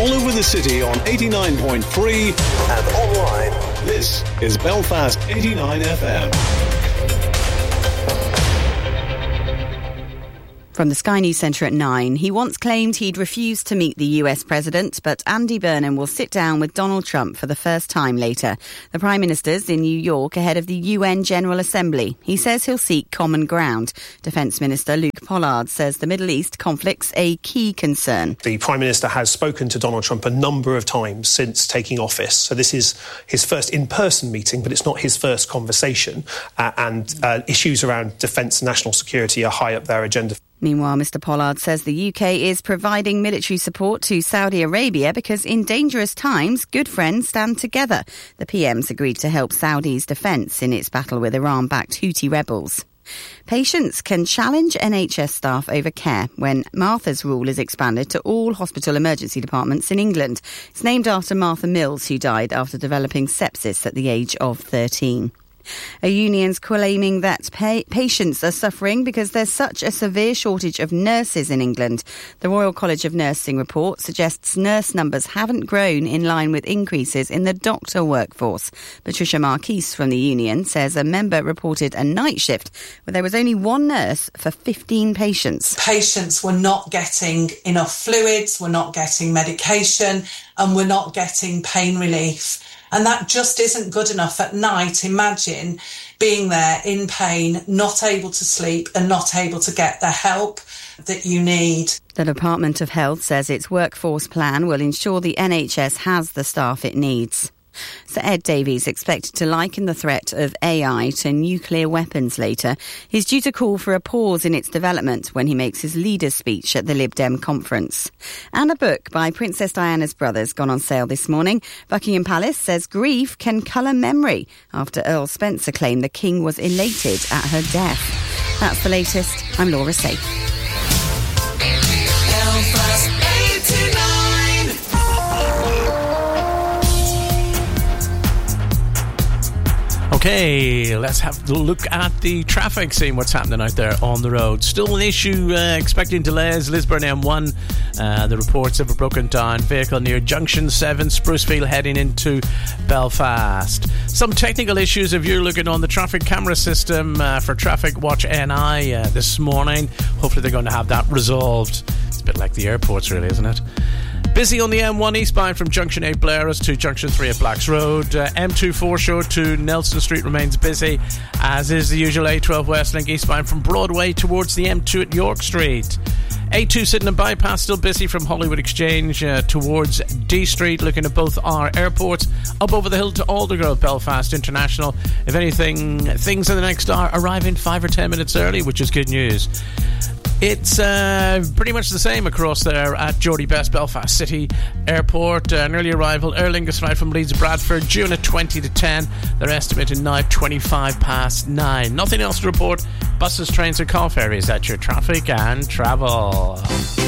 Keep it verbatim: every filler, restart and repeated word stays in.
all over the city on eighty-nine point three and online. This is Belfast eighty-nine F M. From the Sky News Centre at nine, he once claimed he'd refused to meet the U S president, but Andy Burnham will sit down with Donald Trump for the first time later. The Prime Minister's in New York ahead of the U N General Assembly. He says he'll seek common ground. Defence Minister Luke Pollard says the Middle East conflict's a key concern. The Prime Minister has spoken to Donald Trump a number of times since taking office. So this is his first in-person meeting, but it's not his first conversation. Uh, and uh, issues around defence and national security are high up their agenda. Meanwhile, Mr Pollard says the U K is providing military support to Saudi Arabia because in dangerous times, good friends stand together. The P M's agreed to help Saudi's defence in its battle with Iran-backed Houthi rebels. Patients can challenge N H S staff over care when Martha's rule is expanded to all hospital emergency departments in England. It's named after Martha Mills, who died after developing sepsis at the age of thirteen. A union's claiming that pa- patients are suffering because there's such a severe shortage of nurses in England. The Royal College of Nursing report suggests nurse numbers haven't grown in line with increases in the doctor workforce. Patricia Marquise from the union says a member reported a night shift where there was only one nurse for fifteen patients. Patients were not getting enough fluids, were not getting medication, and were not getting pain relief. And that just isn't good enough at night. Imagine being there in pain, not able to sleep and not able to get the help that you need. The Department of Health says its workforce plan will ensure the N H S has the staff it needs. Sir Ed Davies expected to liken the threat of A I to nuclear weapons later. He's due to call for a pause in its development when he makes his leader's speech at the Lib Dem conference. And a book by Princess Diana's brothers gone on sale this morning. Buckingham Palace says grief can colour memory after Earl Spencer claimed the King was elated at her death. That's the latest. I'm Laura Safe. Okay, let's have a look at the traffic, seeing what's happening out there on the road. Still an issue, uh, expecting delays, Lisburn M one. Uh, the reports of a broken down vehicle near Junction seven, Sprucefield, heading into Belfast. Some technical issues if you're looking on the traffic camera system uh, for Traffic Watch N I uh, this morning. Hopefully they're going to have that resolved. It's a bit like the airports, really, isn't it? Busy on the M one eastbound from Junction eight Blairus to Junction three at Blacks Road. Uh, M two foreshore to Nelson Street remains busy, as is the usual A twelve Westlink eastbound from Broadway towards the M two at York Street. A two Sydenham bypass still busy from Hollywood Exchange uh, towards D Street, looking at both our airports. Up over the hill to Aldergrove, Belfast International. If anything, things in the next hour arriving five or ten minutes early, which is good news. It's uh, pretty much the same across there at Geordie Best Belfast City Airport. Uh, an early arrival, Aer Lingus flight from Leeds Bradford, June at twenty to ten. They're estimated now twenty-five past nine. Nothing else to report. Buses, trains and car ferries at your traffic and travel.